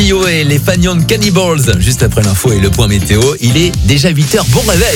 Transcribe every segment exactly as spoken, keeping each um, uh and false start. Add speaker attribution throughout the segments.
Speaker 1: Kyo et les Fagnon Cannibals. Juste après l'info et le point météo, il est déjà huit heures. Bon réveil.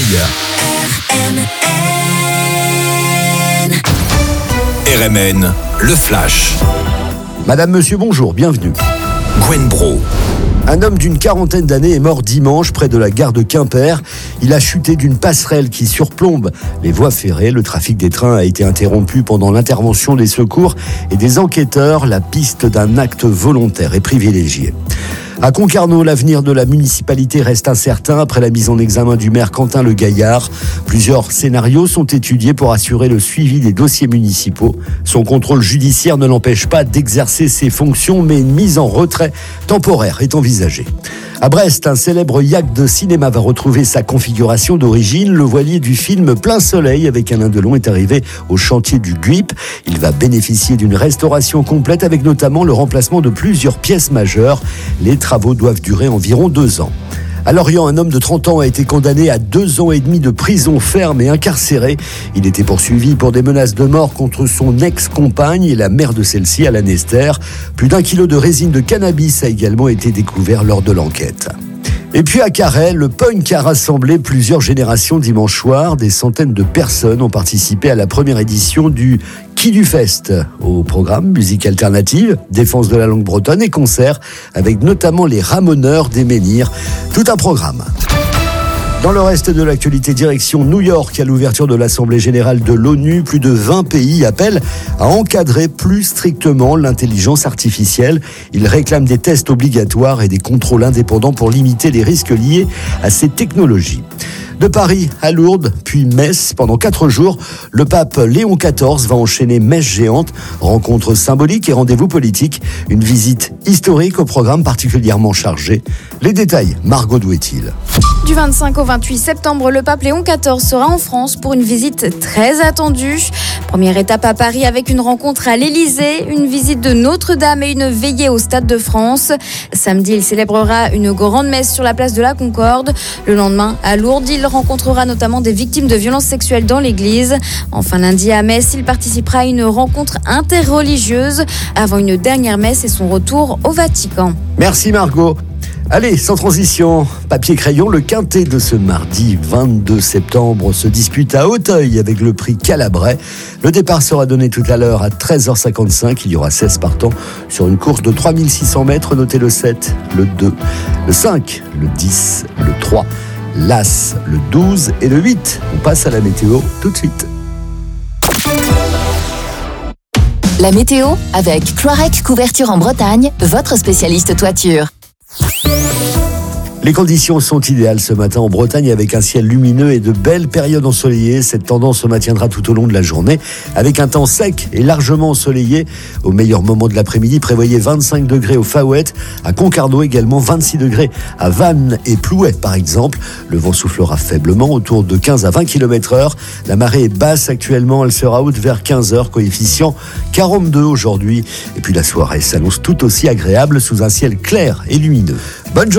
Speaker 2: R M N, le flash.
Speaker 3: Madame, monsieur, bonjour, bienvenue.
Speaker 2: Gwen Bro.
Speaker 3: Un homme d'une quarantaine d'années est mort dimanche près de la gare de Quimper. Il a chuté d'une passerelle qui surplombe les voies ferrées. Le trafic des trains a été interrompu pendant l'intervention des secours et des enquêteurs. La piste d'un acte volontaire est privilégiée. À Concarneau, l'avenir de la municipalité reste incertain après la mise en examen du maire Quentin Le Gaillard. Plusieurs scénarios sont étudiés pour assurer le suivi des dossiers municipaux. Son contrôle judiciaire ne l'empêche pas d'exercer ses fonctions, mais une mise en retrait temporaire est envisagée. À Brest, un célèbre yacht de cinéma va retrouver sa configuration d'origine. Le voilier du film Plein Soleil avec Alain Delon est arrivé au chantier du Guip. Il va bénéficier d'une restauration complète avec notamment le remplacement de plusieurs pièces majeures. Les travaux doivent durer environ deux ans. À Lorient, un homme de trente ans a été condamné à deux ans et demi de prison ferme et incarcéré. Il était poursuivi pour des menaces de mort contre son ex-compagne et la mère de celle-ci, Alan Esther. Plus d'un kilo de résine de cannabis a également été découvert lors de l'enquête. Et puis à Carhaix, le punk a rassemblé plusieurs générations dimanche soir. Des centaines de personnes ont participé à la première édition du Qui du Fest. Au programme, musique alternative, défense de la langue bretonne et concerts avec notamment les Ramoneurs des Menhirs. Tout un programme. Dans le reste de l'actualité, direction New York, à l'ouverture de l'Assemblée générale de l'ONU, plus de vingt pays appellent à encadrer plus strictement l'intelligence artificielle. Ils réclament des tests obligatoires et des contrôles indépendants pour limiter les risques liés à ces technologies. De Paris à Lourdes, puis Metz, pendant quatre jours, le pape Léon quatorze va enchaîner messe géante, rencontre symbolique et rendez-vous politique. Une visite historique au programme particulièrement chargé. Les détails, Margot Douet-il.
Speaker 4: Du vingt-cinq au vingt-huit septembre, le pape Léon quatorze sera en France pour une visite très attendue. Première étape à Paris avec une rencontre à l'Élysée, une visite de Notre-Dame et une veillée au Stade de France. Samedi, il célébrera une grande messe sur la place de la Concorde. Le lendemain, à Lourdes, il rencontrera notamment des victimes de violences sexuelles dans l'église. Enfin, lundi à Metz, il participera à une rencontre interreligieuse avant une dernière messe et son retour au Vatican.
Speaker 3: Merci Margot. Allez, sans transition, papier-crayon, le quintet de ce mardi vingt-deux septembre se dispute à Auteuil avec le prix Calabrais. Le départ sera donné tout à l'heure à treize heures cinquante-cinq. Il y aura seize partants sur une course de trois mille six cents mètres. Notez le sept, le deux, le cinq, le dix, le trois, l'As, le douze et le huit. On passe à la météo tout de suite.
Speaker 5: La météo avec Cloirec Couverture en Bretagne, votre spécialiste toiture.
Speaker 3: Les conditions sont idéales ce matin en Bretagne avec un ciel lumineux et de belles périodes ensoleillées. Cette tendance se maintiendra tout au long de la journée avec un temps sec et largement ensoleillé. Au meilleur moment de l'après-midi, prévoyez vingt-cinq degrés au Faouët, à Concarneau également vingt-six degrés à Vannes et Plouay par exemple. Le vent soufflera faiblement autour de quinze à vingt kilomètres heure. La marée est basse actuellement, elle sera haute vers quinze heures, coefficient quarante-deux aujourd'hui. Et puis la soirée s'annonce tout aussi agréable sous un ciel clair et lumineux. Bonne journée.